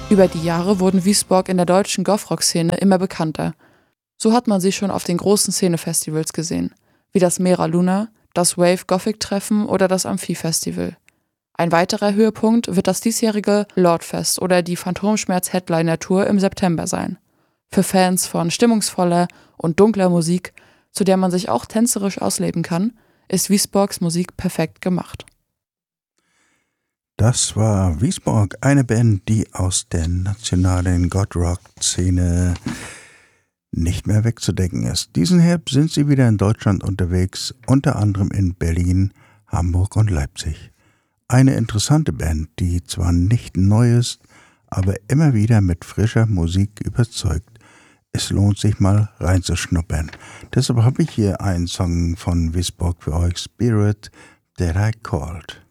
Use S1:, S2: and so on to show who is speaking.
S1: Über die Jahre wurden Wiesborg in der deutschen Goth-Rock-Szene immer bekannter. So hat man sie schon auf den großen Szene-Festivals gesehen, wie das Mera Luna, das Wave Gothic Treffen oder das Amphi-Festival. Ein weiterer Höhepunkt wird das diesjährige Lordfest oder die Phantomschmerz-Headliner-Tour im September sein. Für Fans von stimmungsvoller und dunkler Musik, zu der man sich auch tänzerisch ausleben kann, ist Wiesborgs Musik perfekt gemacht.
S2: Das war Wiesborg, eine Band, die aus der nationalen Goth-Rock-Szene nicht mehr wegzudenken ist. Diesen Herbst sind sie wieder in Deutschland unterwegs, unter anderem in Berlin, Hamburg und Leipzig. Eine interessante Band, die zwar nicht neu ist, aber immer wieder mit frischer Musik überzeugt. Es lohnt sich mal reinzuschnuppern. Deshalb habe ich hier einen Song von Wiesborg für euch, Spirit That I Called.